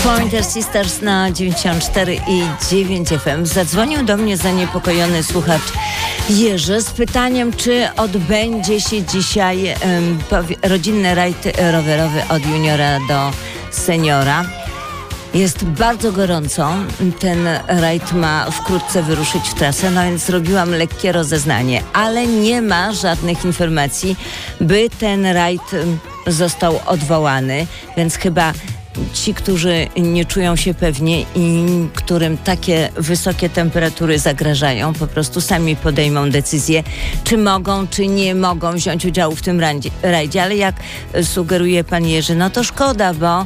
Pointer Sisters na 94,9 FM. Zadzwonił do mnie zaniepokojony słuchacz Jerzy z pytaniem, czy odbędzie się dzisiaj rodzinny rajd rowerowy od juniora do seniora. Jest bardzo gorąco. Ten rajd ma wkrótce wyruszyć w trasę, no więc zrobiłam lekkie rozeznanie, ale nie ma żadnych informacji, by ten rajd został odwołany, więc chyba ci, którzy nie czują się pewnie i którym takie wysokie temperatury zagrażają, po prostu sami podejmą decyzję, czy mogą, czy nie mogą wziąć udziału w tym rajdzie. Ale jak sugeruje pan Jerzy, no to szkoda, bo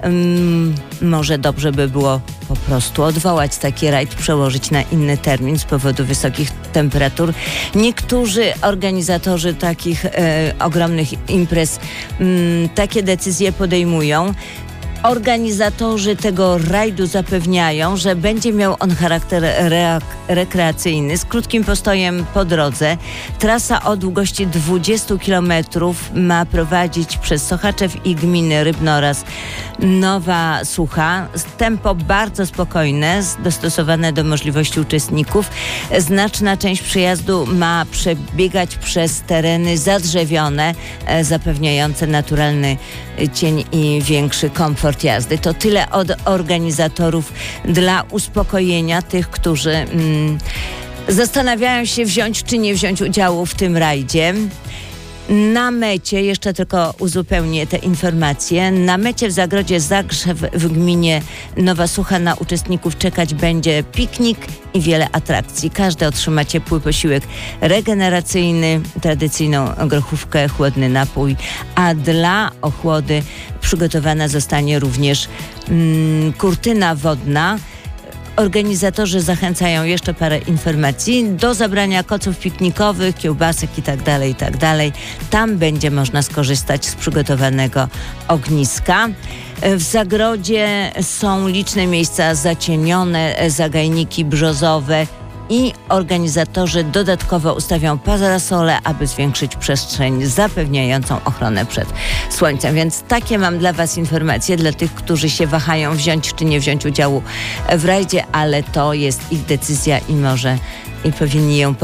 może dobrze by było po prostu odwołać taki rajd, przełożyć na inny termin z powodu wysokich temperatur. Niektórzy organizatorzy takich ogromnych imprez takie decyzje podejmują. Organizatorzy tego rajdu zapewniają, że będzie miał on charakter rekreacyjny z krótkim postojem po drodze. Trasa o długości 20 km ma prowadzić przez Sochaczew i gminy Rybno oraz Nowa Sucha. Tempo bardzo spokojne, dostosowane do możliwości uczestników. Znaczna część przejazdu ma przebiegać przez tereny zadrzewione, zapewniające naturalny cień i większy komfort jazdy. To tyle od organizatorów dla uspokojenia tych, którzy zastanawiają się wziąć czy nie wziąć udziału w tym rajdzie. Na mecie, jeszcze tylko uzupełnię te informacje, na mecie w Zagrodzie Zagrzew w gminie Nowa Sucha na uczestników czekać będzie piknik i wiele atrakcji. Każdy otrzyma ciepły posiłek regeneracyjny, tradycyjną grochówkę, chłodny napój, a dla ochłody przygotowana zostanie również kurtyna wodna. Organizatorzy zachęcają, jeszcze parę informacji, do zabrania koców piknikowych, kiełbasek itd. Tam będzie można skorzystać z przygotowanego ogniska. W Zagrodzie są liczne miejsca zacienione, zagajniki brzozowe i organizatorzy dodatkowo ustawią parasole, aby zwiększyć przestrzeń zapewniającą ochronę przed słońcem. Więc takie mam dla was informacje, dla tych, którzy się wahają wziąć czy nie wziąć udziału w rajdzie, ale to jest ich decyzja i może i powinni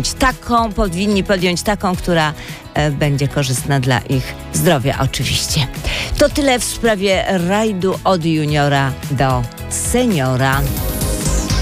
podjąć taką, która będzie korzystna dla ich zdrowia oczywiście. To tyle w sprawie rajdu od juniora do seniora.